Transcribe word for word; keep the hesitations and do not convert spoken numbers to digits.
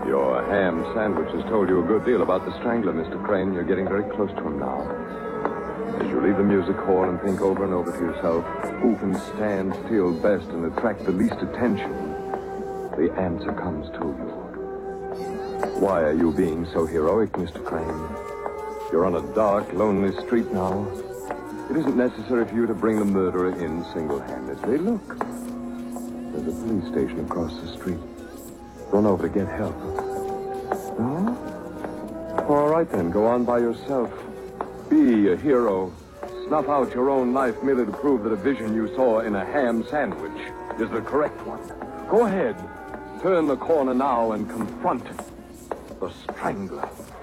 Your ham sandwich has told you a good deal about the Strangler, Mister Crane. You're getting very close to him now. As you leave the music hall and think over and over to yourself, who can stand still best and attract the least attention, the answer comes to you. Why are you being so heroic, Mister Crane? You're on a dark, lonely street now. It isn't necessary for you to bring the murderer in single-handedly. Look, there's a police station across the street. Run over to get help. No? All right, then. Go on by yourself. Be a hero. Snuff out your own life merely to prove that a vision you saw in a ham sandwich is the correct one. Go ahead. Turn the corner now and confront the Strangler.